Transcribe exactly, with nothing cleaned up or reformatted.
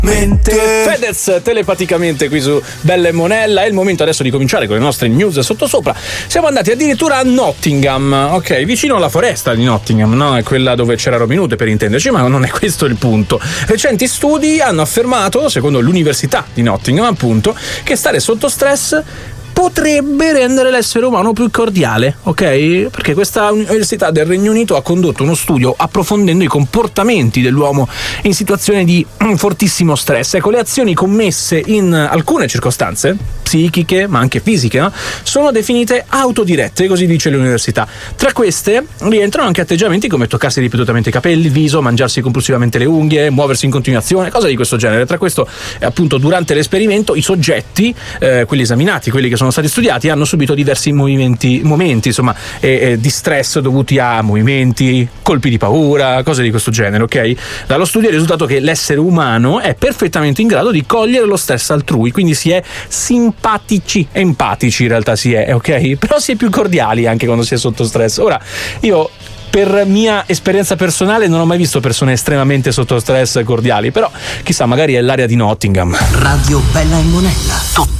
Fedez telepaticamente qui su Bella e Monella. È il momento adesso di cominciare con le nostre news sottosopra. Siamo andati addirittura a Nottingham, ok, vicino alla foresta di Nottingham, no? È quella dove c'era Robin Hood, per intenderci, ma non è questo il punto. Recenti studi hanno affermato, secondo l'Università di Nottingham appunto, che stare sotto stress potrebbe rendere l'essere umano più cordiale, ok? Perché questa università del Regno Unito ha condotto uno studio approfondendo i comportamenti dell'uomo in situazione di fortissimo stress. Ecco, le azioni commesse in alcune circostanze psichiche, ma anche fisiche, no? Sono definite autodirette, così dice l'università. Tra queste rientrano anche atteggiamenti come toccarsi ripetutamente i capelli, il viso, mangiarsi compulsivamente le unghie, muoversi in continuazione, cose di questo genere. Tra questo, appunto, durante l'esperimento i soggetti, eh, quelli esaminati, quelli che sono stati studiati, hanno subito diversi movimenti, momenti insomma eh, eh, di stress dovuti a movimenti, colpi di paura, cose di questo genere, ok? Dallo studio è risultato che l'essere umano è perfettamente in grado di cogliere lo stress altrui, quindi si è simpatici, empatici in realtà si è, ok? Però si è più cordiali anche quando si è sotto stress. Ora, io per mia esperienza personale non ho mai visto persone estremamente sotto stress cordiali, però chissà, magari è l'area di Nottingham. Radio Bella e Monella, tutto